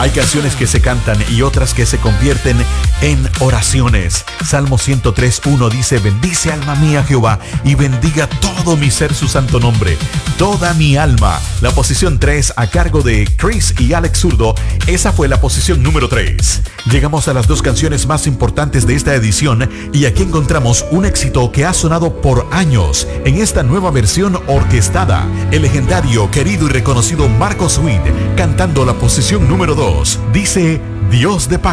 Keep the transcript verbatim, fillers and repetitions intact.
Hay canciones que se cantan y otras que se convierten en oraciones. Salmo ciento tres, uno dice: bendice alma mía Jehová y bendiga todo mi ser su santo nombre, toda mi alma. La posición tres a cargo de Chris y Alex Zurdo. Esa fue la posición número tres. Llegamos a las dos canciones más importantes de esta edición y aquí encontramos un éxito que ha sonado por años en esta nueva versión orquestada. El legendario, querido y reconocido Marcos Witt cantando la posición número dos. Dice: Dios de pacto.